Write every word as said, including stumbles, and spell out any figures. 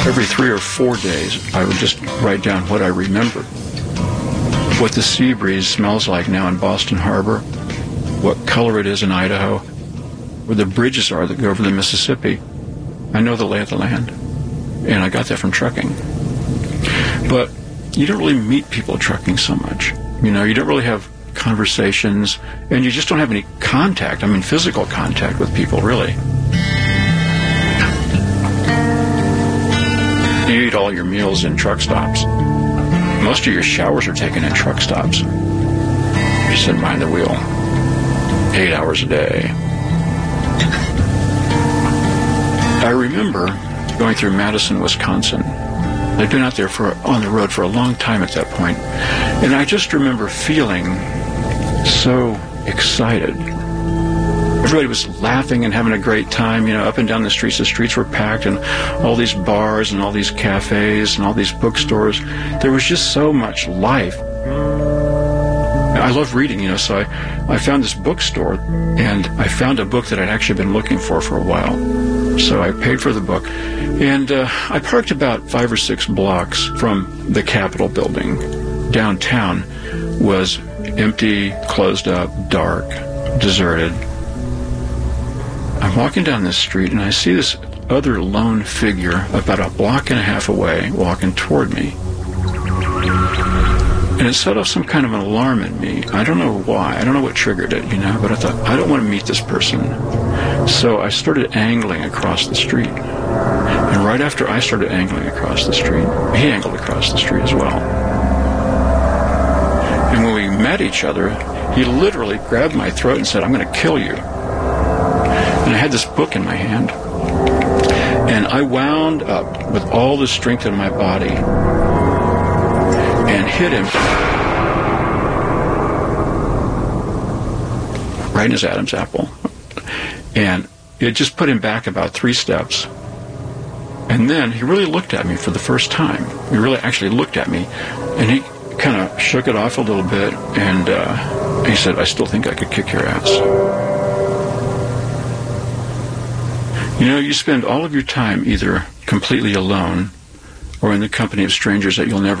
every three or four days, I would just write down what I remembered. What the sea breeze smells like now in Boston Harbor, what color it is in Idaho, where the bridges are that go over the Mississippi. I know the lay of the land, and I got that from trucking. But you don't really meet people trucking so much. You know, you don't really have conversations, and you just don't have any contact, I mean physical contact with people, really. You eat all your meals in truck stops. Most of your showers are taken in truck stops. You sit behind the wheel eight hours a day. I remember going through Madison, Wisconsin. I'd been out there for on the road for a long time at that point, and I just remember feeling so excited. Everybody was laughing and having a great time, you know, up and down the streets. The streets were packed, and all these bars and all these cafes and all these bookstores. There was just so much life. I love reading, you know, so I, I found this bookstore, and I found a book that I'd actually been looking for for a while. So I paid for the book, and uh, I parked about five or six blocks from the Capitol building. Downtown was empty, closed up, dark, deserted. I'm walking down this street, and I see this other lone figure about a block and a half away walking toward me. And it set off some kind of an alarm in me. I don't know why. I don't know what triggered it, you know, but I thought, I don't want to meet this person. So I started angling across the street. And right after I started angling across the street, he angled across the street as well. And when we met each other, he literally grabbed my throat and said, I'm going to kill you. And I had this book in my hand. And I wound up with all the strength in my body and hit him right in his Adam's apple. And it just put him back about three steps. And then he really looked at me for the first time. He really actually looked at me. And he kind of shook it off a little bit. And uh, he said, I still think I could kick your ass. You know, you spend all of your time either completely alone or in the company of strangers that you'll never